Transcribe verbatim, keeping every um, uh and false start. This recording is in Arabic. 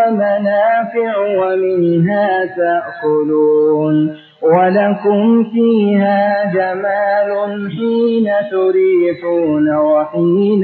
ومنافع ومنها تأكلون ولكم فيها جمال حين تريحون وحين